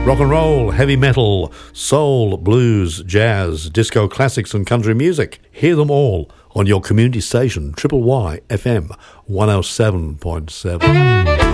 Rock and roll, heavy metal, soul, blues, jazz, disco classics and country music. Hear them all on your community station, Triple Y FM 107.7.